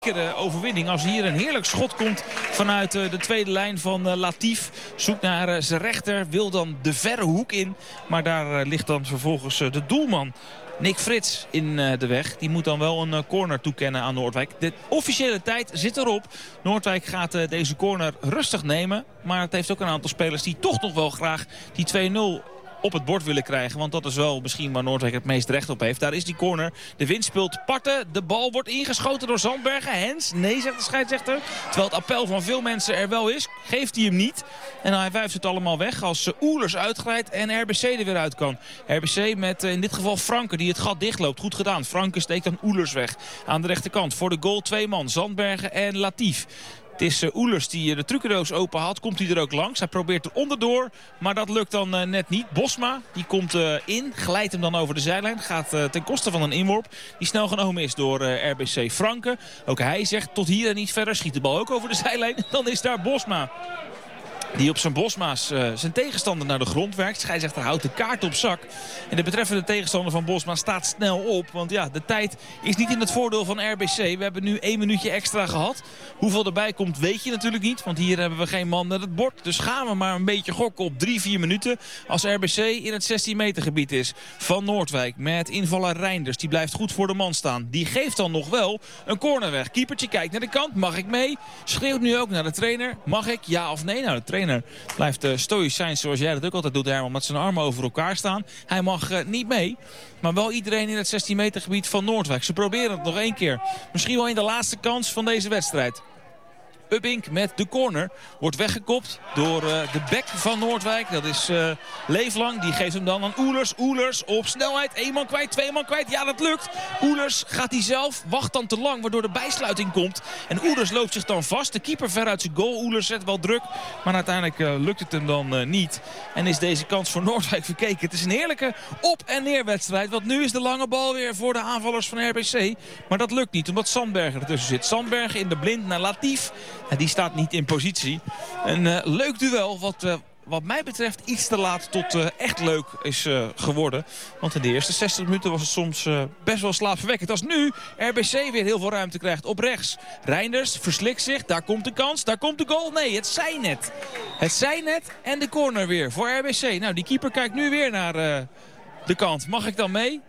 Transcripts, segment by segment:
overwinning. Als hier een heerlijk schot komt vanuit de tweede lijn van Latif. Zoekt naar zijn rechter, wil dan de verre hoek in. Maar daar ligt dan vervolgens de doelman Nick Frits in de weg. Die moet dan wel een corner toekennen aan Noordwijk. De officiële tijd zit erop. Noordwijk gaat deze corner rustig nemen. Maar het heeft ook een aantal spelers die toch nog wel graag die 2-0 op het bord willen krijgen. Want dat is wel misschien waar Noordwijk het meest recht op heeft. Daar is die corner. De wind speelt parten. De bal wordt ingeschoten door Zandbergen. Hens, nee, zegt de scheidsrechter. Terwijl het appel van veel mensen er wel is, geeft hij hem niet. En hij wuift het allemaal weg als Oelers uitglijdt en RBC er weer uit kan. RBC met in dit geval Franke die het gat dichtloopt. Goed gedaan. Franke steekt dan Oelers weg. Aan de rechterkant voor de goal 2 man. Zandbergen en Latif. Het is Oelers die de trucendoos open had. Komt hij er ook langs. Hij probeert er onderdoor. Maar dat lukt dan net niet. Bosma die komt in. Glijdt hem dan over de zijlijn. Gaat ten koste van een inworp. Die snel genomen is door RBC Franke. Ook hij zegt tot hier en niet verder. Schiet de bal ook over de zijlijn. Dan is daar Bosma. Die op zijn Bosma's zijn tegenstander naar de grond werkt. Scheidsrechter houdt de kaart op zak. En de betreffende tegenstander van Bosma staat snel op. Want ja, de tijd is niet in het voordeel van RBC. We hebben nu 1 minuutje extra gehad. Hoeveel erbij komt weet je natuurlijk niet. Want hier hebben we geen man met het bord. Dus gaan we maar een beetje gokken op 3-4 minuten. Als RBC in het 16 meter gebied is van Noordwijk. Met invaller Reinders. Die blijft goed voor de man staan. Die geeft dan nog wel een corner weg. Keepertje kijkt naar de kant. Mag ik mee? Schreeuwt nu ook naar de trainer. Mag ik? Ja of nee? Nou, de trainer blijft stoïcijns zoals jij dat ook altijd doet, Herman, met zijn armen over elkaar staan. Hij mag niet mee. Maar wel iedereen in het 16 meter gebied van Noordwijk. Ze proberen het nog 1 keer. Misschien wel in de laatste kans van deze wedstrijd. Ubbink met de corner. Wordt weggekopt door de bek van Noordwijk. Dat is Leeflang. Die geeft hem dan aan Oelers. Oelers op snelheid. 1 man kwijt, 2 man kwijt. Ja, dat lukt. Oelers gaat hij zelf. Wacht dan te lang, waardoor de bijsluiting komt. En Oelers loopt zich dan vast. De keeper ver uit zijn goal. Oelers zet wel druk. Maar uiteindelijk lukt het hem dan niet. En is deze kans voor Noordwijk verkeken. Het is een heerlijke op- en neerwedstrijd. Want nu is de lange bal weer voor de aanvallers van RBC. Maar dat lukt niet, omdat Zandbergen ertussen zit. Zandbergen in de blind naar Latif. En die staat niet in positie. Een leuk duel wat mij betreft iets te laat tot echt leuk is geworden. Want in de eerste 60 minuten was het soms best wel slaapverwekkend. Als nu RBC weer heel veel ruimte krijgt op rechts. Reinders verslikt zich. Daar komt de kans. Daar komt de goal. Nee, het zijnet. Het zijnet en de corner weer voor RBC. Nou, die keeper kijkt nu weer naar de kant. Mag ik dan mee?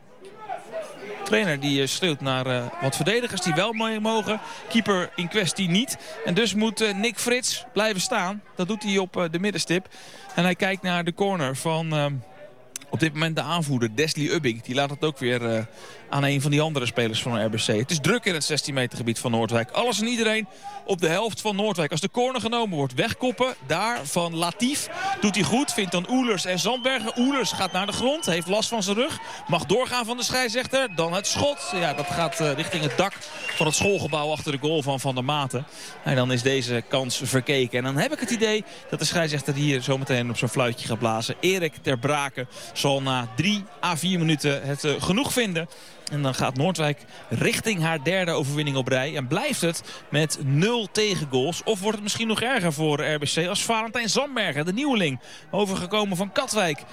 De trainer die schreeuwt naar wat verdedigers die wel mee mogen. Keeper in kwestie niet. En dus moet Nick Frits blijven staan. Dat doet hij op de middenstip. En hij kijkt naar de corner van op dit moment de aanvoerder Desley Ubbink. Die laat het ook weer aan een van die andere spelers van RBC. Het is druk in het 16 meter gebied van Noordwijk. Alles en iedereen op de helft van Noordwijk. Als de corner genomen wordt, wegkoppen. Daar van Latif. Doet hij goed. Vindt dan Oelers en Zandbergen. Oelers gaat naar de grond. Heeft last van zijn rug. Mag doorgaan van de scheidsrechter. Dan het schot. Ja, dat gaat richting het dak van het schoolgebouw achter de goal van Van der Maten. En dan is deze kans verkeken. En dan heb ik het idee dat de scheidsrechter hier zometeen op zijn fluitje gaat blazen. Erik ter Brake zal na 3 à 4 minuten het genoeg vinden. En dan gaat Noordwijk richting haar 3e overwinning op rij. En blijft het met 0 tegengoals. Of wordt het misschien nog erger voor RBC als Valentijn Zandbergen, de nieuweling, overgekomen van Katwijk,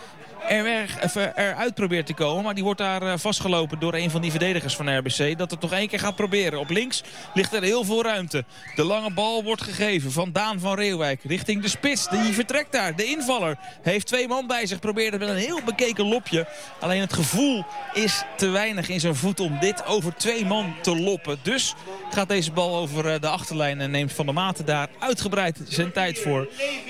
eruit probeert te komen. Maar die wordt daar vastgelopen door een van die verdedigers van RBC. Dat het nog 1 keer gaat proberen. Op links ligt er heel veel ruimte. De lange bal wordt gegeven van Daan van Reeuwijk richting de spits. Die vertrekt daar. De invaller heeft 2 man bij zich. Probeert het met een heel bekeken lopje. Alleen het gevoel is te weinig in zijn voet om dit over 2 man te loppen. Dus gaat deze bal over de achterlijn en neemt Van der Maten daar uitgebreid zijn tijd voor.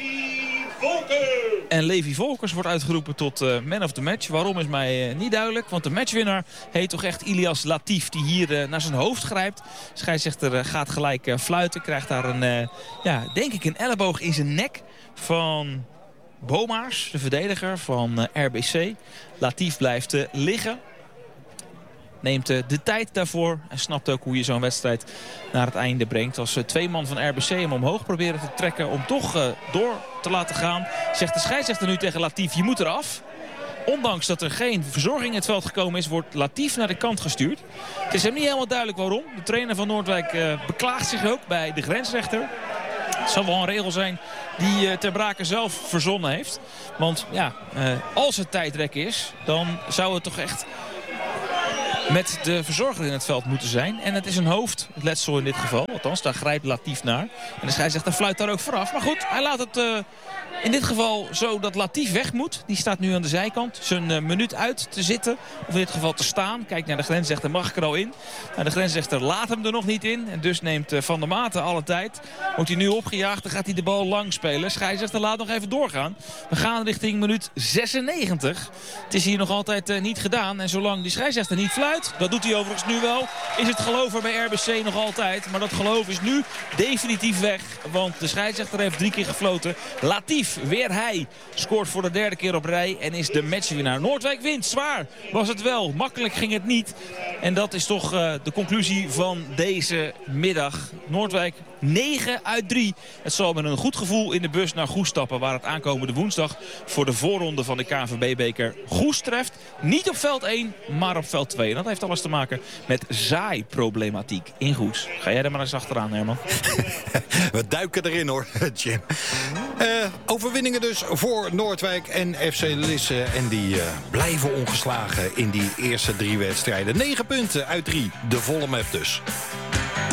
En Levi Volkers wordt uitgeroepen tot man of the match. Waarom is mij niet duidelijk. Want de matchwinnaar heet toch echt Ilias Latif. Die hier naar zijn hoofd grijpt. Scheidsrechter gaat gelijk fluiten. Krijgt daar denk ik een elleboog in zijn nek van Bomaars. De verdediger van RBC. Latif blijft liggen. Neemt de tijd daarvoor en snapt ook hoe je zo'n wedstrijd naar het einde brengt. Als 2 man van RBC hem omhoog proberen te trekken om toch door te laten gaan, zegt de scheidsrechter nu tegen Latif, je moet eraf. Ondanks dat er geen verzorging in het veld gekomen is, wordt Latif naar de kant gestuurd. Het is hem niet helemaal duidelijk waarom. De trainer van Noordwijk beklaagt zich ook bij de grensrechter. Het zal wel een regel zijn die Ter Brake zelf verzonnen heeft. Want ja, als het tijdrek is, dan zou het toch echt met de verzorger in het veld moeten zijn. En het is een hoofdletsel in dit geval. Althans, daar grijpt Latif naar. En de scheidsrechter fluit daar ook vooraf. Maar goed, hij laat het in dit geval zo dat Latif weg moet. Die staat nu aan de zijkant. Zijn minuut uit te zitten. Of in dit geval te staan. Kijkt naar de grensrechter, mag ik er al in? Nou, de grensrechter laat hem er nog niet in. En dus neemt Van der Maten alle tijd. Wordt hij nu opgejaagd, dan gaat hij de bal lang spelen. Scheidsrechter laat nog even doorgaan. We gaan richting minuut 96. Het is hier nog altijd niet gedaan. En zolang die scheidsrechter niet fluit, dat doet hij overigens nu wel, is het geloof er bij RBC nog altijd. Maar dat geloof is nu definitief weg. Want de scheidsrechter heeft 3 keer gefloten. Latif, weer hij, scoort voor de 3e keer op rij en is de matchwinnaar. Noordwijk wint, zwaar was het wel. Makkelijk ging het niet. En dat is toch de conclusie van deze middag. Noordwijk 9 uit 3. Het zal met een goed gevoel in de bus naar Goes stappen, waar het aankomende woensdag voor de voorronde van de KNVB-beker Goes treft. Niet op veld 1, maar op veld 2. En dat heeft alles te maken met zaaiproblematiek in Goes. Ga jij er maar eens achteraan, Herman. We duiken erin hoor, Jim. Overwinningen dus voor Noordwijk en FC Lisse. En die blijven ongeslagen in die eerste 3 wedstrijden. 9 punten uit 3. De volle map dus.